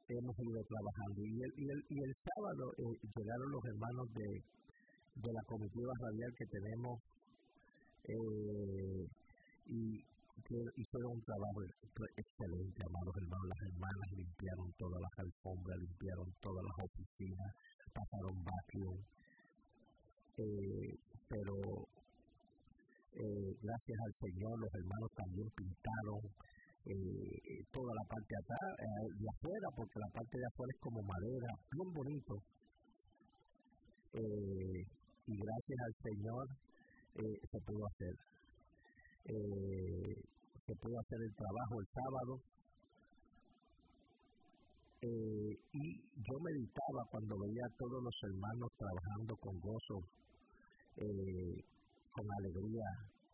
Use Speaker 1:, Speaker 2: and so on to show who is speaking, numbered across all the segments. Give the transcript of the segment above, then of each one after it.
Speaker 1: hemos ido trabajando. Y el sábado llegaron los hermanos de la comitiva radial que tenemos y que hicieron un trabajo excelente, amados hermanos. Las hermanas limpiaron todas las alfombras, limpiaron todas las oficinas, pasaron vacuum, pero gracias al Señor los hermanos también pintaron toda la parte de atrás, de afuera, porque la parte de afuera es como madera, bien bonito, y gracias al Señor se pudo hacer. Se pudo hacer el trabajo el sábado, y yo meditaba cuando veía a todos los hermanos trabajando con gozo, con alegría,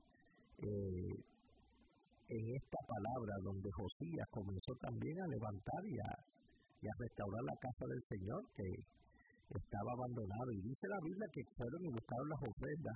Speaker 1: en esta palabra donde Josías comenzó también a levantar y a restaurar la casa del Señor que estaba abandonada. Y dice la Biblia que fueron y buscaron las ofrendas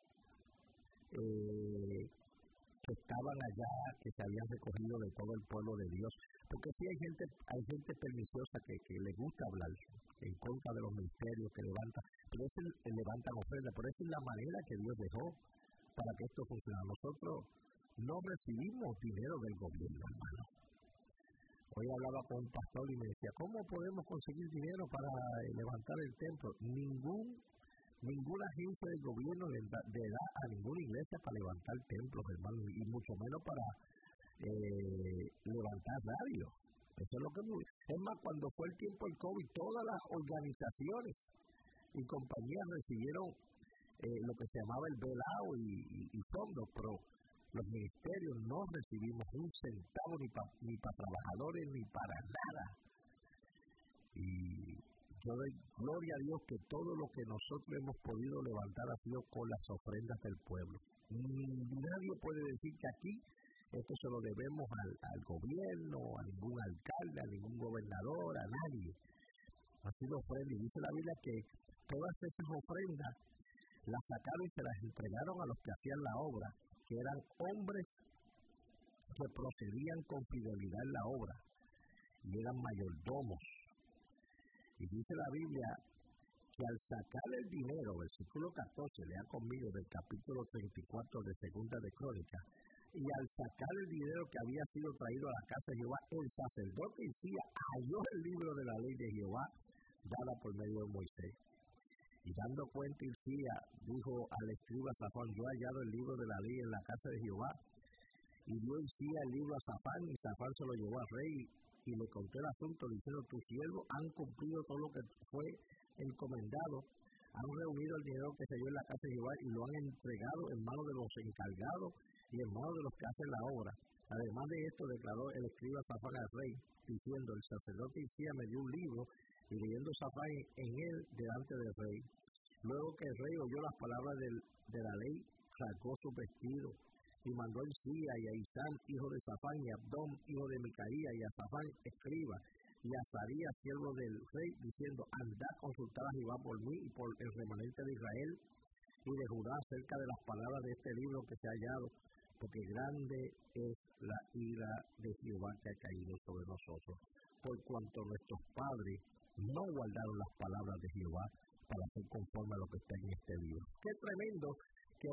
Speaker 1: que estaban allá, que se habían recogido de todo el pueblo de Dios. Porque sí hay gente perniciosa que le gusta hablar en contra de los ministerios que levantan, pero levantan ofrendas. Pero esa es la manera que Dios dejó para que esto funcione. Nosotros no recibimos dinero del gobierno, hermano. Hoy hablaba con un pastor y me decía, ¿cómo podemos conseguir dinero para levantar el templo? Ninguna agencia del gobierno le da a ninguna iglesia para levantar templos, hermano, y mucho menos para levantar radio. Eso es lo que es más, cuando fue el tiempo del COVID, todas las organizaciones y compañías recibieron lo que se llamaba el BELAO y fondos, pero los ministerios no recibimos un centavo ni para trabajadores ni para nada. Y yo doy gloria a Dios que todo lo que nosotros hemos podido levantar ha sido con las ofrendas del pueblo. Nadie puede decir que aquí esto se lo debemos al gobierno, a ningún alcalde, a ningún gobernador, a nadie. Ha sido ofrenda. Y dice la Biblia que todas esas ofrendas las sacaron y se las entregaron a los que hacían la obra, que eran hombres que procedían con fidelidad en la obra y eran mayordomos. Y dice la Biblia que al sacar el dinero, versículo 14, lea conmigo del capítulo 34 de Segunda de Crónicas, y al sacar el dinero que había sido traído a la casa de Jehová, el sacerdote Hilcías halló el libro de la ley de Jehová dada por medio de Moisés. Y dando cuenta Hilcías, dijo al escriba Safán, yo he hallado el libro de la ley en la casa de Jehová. Y dio Hilcías el libro a Safán, y Safán se lo llevó al rey, y le contó el asunto, diciendo, tus siervos han cumplido todo lo que fue encomendado, han reunido el dinero que se dio en la casa de Jehová, y lo han entregado en manos de los encargados, y en manos de los que hacen la obra. Además de esto, declaró el escriba Safán al rey, diciendo, el sacerdote Hilcías me dio un libro, y leyendo Safán en él delante del rey. Luego que el rey oyó las palabras de la ley, rasgó su vestido, y mandó a Hilcías y a Isán, hijo de Safán, y a Abdón, hijo de Micaía, y a Safán, escriba, y a Azarías, siervo del rey, diciendo, andad a consultar a Jehová por mí y por el remanente de Israel y de Judá acerca de las palabras de este libro que se ha hallado, porque grande es la ira de Jehová que ha caído sobre nosotros, por cuanto nuestros padres no guardaron las palabras de Jehová para ser conforme a lo que está en este libro. Qué tremendo que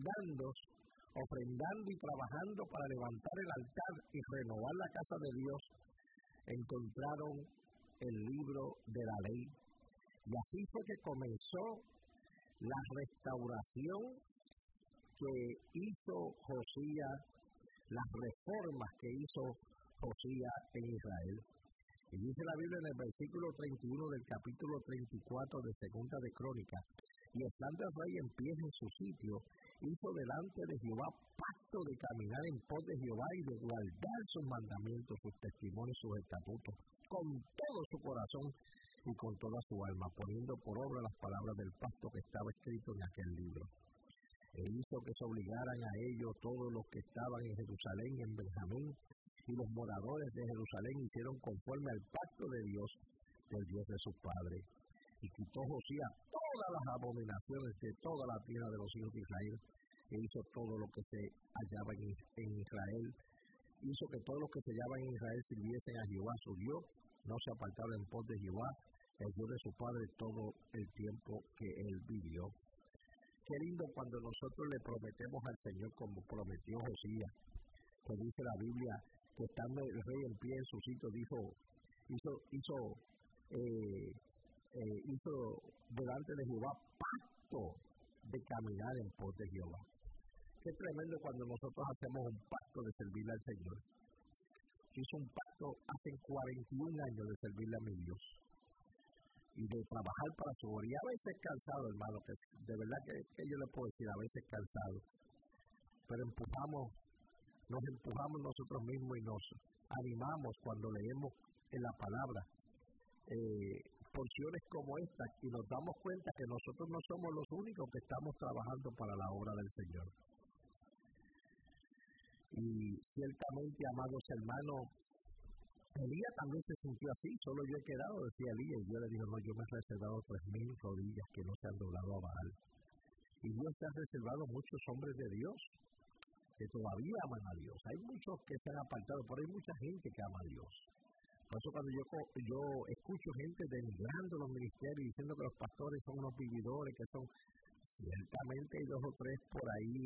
Speaker 1: ofrendando y trabajando para levantar el altar y renovar la casa de Dios, encontraron el libro de la ley. Y así fue que comenzó la restauración que hizo Josías, las reformas que hizo Josías en Israel. Y dice la Biblia en el versículo 31 del capítulo 34 de Segunda de Crónicas, y estando el rey en pie en su sitio, hizo delante de Jehová pacto de caminar en pos de Jehová y de guardar sus mandamientos, sus testimonios, sus estatutos, con todo su corazón y con toda su alma, poniendo por obra las palabras del pacto que estaba escrito en aquel libro. E hizo que se obligaran a ello todos los que estaban en Jerusalén y en Benjamín, y los moradores de Jerusalén hicieron conforme al pacto de Dios, del Dios de sus padres. Y quitó Josías todas las abominaciones de toda la tierra de los hijos de Israel, e hizo todo lo que se hallaba en Israel. Hizo que todos los que se hallaban en Israel sirviesen a Jehová su Dios, no se apartaron en pos de Jehová, el Dios de su padre, todo el tiempo que él vivió. Qué lindo cuando nosotros le prometemos al Señor como prometió Josías, que dice la Biblia que estando el rey en pie en su sitio, hizo delante de Jehová pacto de caminar en pos de Jehová. Qué tremendo cuando nosotros hacemos un pacto de servirle al Señor. Hizo un pacto hace 41 años de servirle a mi Dios y de trabajar para su gloria. Y a veces cansado, hermano, que de verdad que yo le puedo decir, a veces cansado, pero nos empujamos nosotros mismos y nos animamos cuando leemos en la palabra porciones como esta y nos damos cuenta que nosotros no somos los únicos que estamos trabajando para la obra del Señor. Y ciertamente, amados hermanos, Elías también se sintió así, solo yo he quedado, decía Elías, y yo le dije, no, yo me he reservado 3,000 rodillas que no se han doblado a Baal. Y Dios te ha reservado muchos hombres de Dios que todavía aman a Dios. Hay muchos que se han apartado, pero hay mucha gente que ama a Dios. Por eso cuando yo escucho gente denigrando los ministerios, diciendo que los pastores son unos vividores, que son, ciertamente hay 2 o 3 por ahí,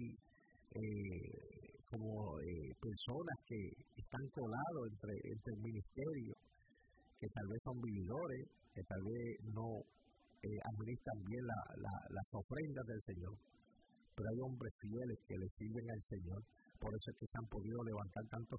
Speaker 1: personas que están colados entre el ministerio, que tal vez son vividores, que tal vez no administran bien las ofrendas del Señor. Pero hay hombres fieles que le sirven al Señor. Por eso es que se han podido levantar tantos